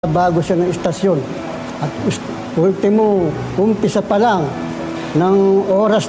Bago siya ng istasyon. At ultimo, umpisa pa lang ng oras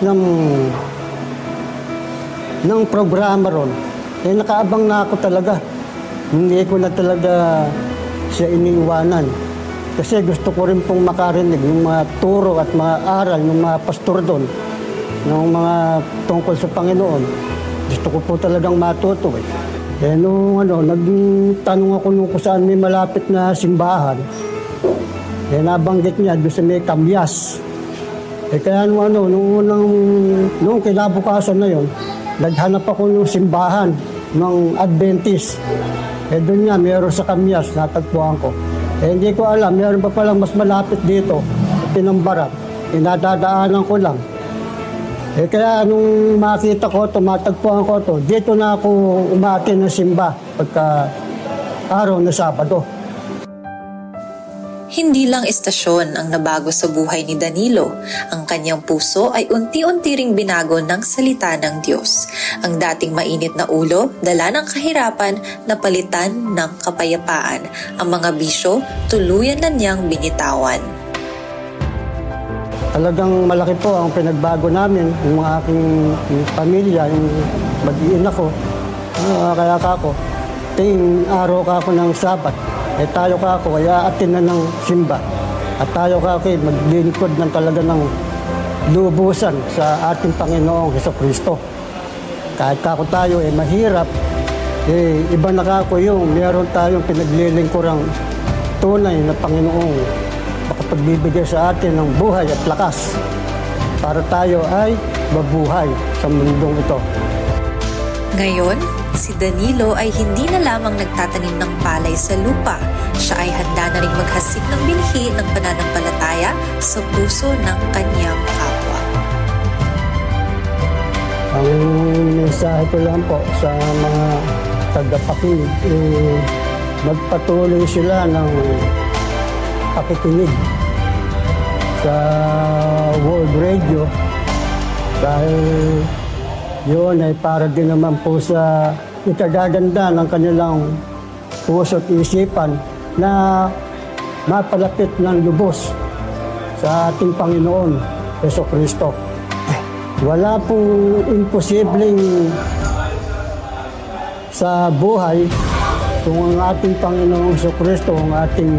ng programa ron, nakaabang na ako talaga. Hindi ko na talaga siya iniiwanan. Kasi gusto ko rin pong makarinig ng mga turo at mga aral ng mga pastor doon, ng mga tungkol sa Panginoon. Gusto ko po talagang matuto eh. Nagtanong ako nung kung saan may malapit na simbahan. Nabanggit niya doon sa may Kamyas. Kaya nung kinabukasan na yon, naghanap ako ng simbahan ng Adventist. Doon nga, meron sa Kamyas, natagpuan ko. Hindi ko alam, meron pa palang mas malapit dito, Pinambarat. Nadadaanan ko lang. Kaya nung makita ko ito, matagpuan ko ito, dito na ako umaatin ng simba pagka araw na Sabado. Hindi lang istasyon ang nabago sa buhay ni Danilo. Ang kanyang puso ay unti-unti ring binago ng salita ng Diyos. Ang dating mainit na ulo, dala ng kahirapan, napalitan ng kapayapaan. Ang mga bisyo, tuluyan na niyang binitawan. Talagang malaki po ang pinagbago namin, yung mga aking pamilya, yung mag-iina ko. Kaya kako, ting araw ka ako ng Sabat, tayo ka ako, kaya atin na ng simba. At tayo ka ako, maglilingkod ng talaga ng lubusan sa ating Panginoong Jesucristo. Kahit kako tayo mahirap, iba na kako yung meron tayong pinaglilingkurang tunay na Panginoong makapagbibigay sa atin ng buhay at lakas para tayo ay mabuhay sa mundong ito. Ngayon, si Danilo ay hindi na lamang nagtatanim ng palay sa lupa. Siya ay handa na ring maghasik ng binhi ng pananampalataya sa puso ng kanyang kapwa. Ang mensahe ko lang po sa mga tagapakinig, magpatuloy sila ng pakikinig sa World Radio dahil yun ay para din naman po sa ikagaganda ng kanilang puso at isipan na mapalapit ng lubos sa ating Panginoon Jesucristo. Wala pong imposibleng sa buhay kung ang ating Panginoon Jesucristo ang ating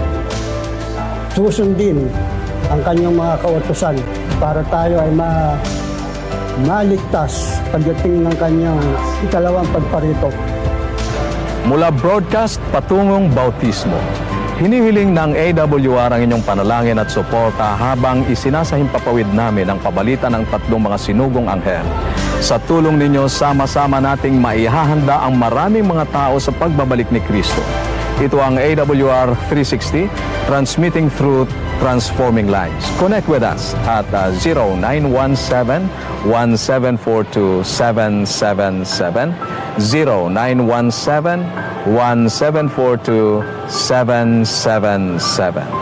susundin ang kanyang mga kautusan para tayo ay maligtas pagdating ng kanyang ikalawang pagparito. Mula broadcast patungong bautismo, hinihiling ng AWR ang inyong panalangin at suporta habang isinasahimpapawid namin ang pabalita ng tatlong mga sinugong anghel. Sa tulong ninyo, sama-sama nating maihahanda ang maraming mga tao sa pagbabalik ni Kristo. Ito ang AWR 360, transmitting through transforming lives. Connect with us at 0917-1742-777, 0917-1742-777.